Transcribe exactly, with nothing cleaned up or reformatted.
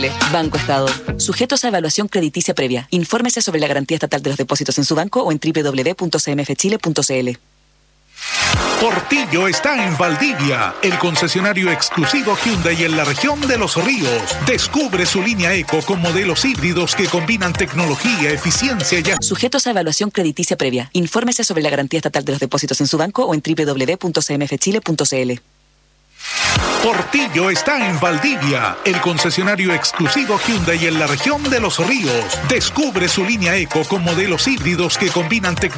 Banco Estado. Sujetos a evaluación crediticia previa. Infórmese sobre la garantía estatal de los depósitos en su banco o en doble u doble u doble u punto c m f chile punto c l. Portillo está en Valdivia, el concesionario exclusivo Hyundai en la región de Los Ríos. Descubre su línea Eco con modelos híbridos que combinan tecnología, eficiencia y... Sujetos a evaluación crediticia previa. Infórmese sobre la garantía estatal de los depósitos en su banco o en doble u doble u doble u punto c m f chile punto c l. Portillo está en Valdivia, el concesionario exclusivo Hyundai en la región de Los Ríos. Descubre su línea Eco con modelos híbridos que combinan tecnología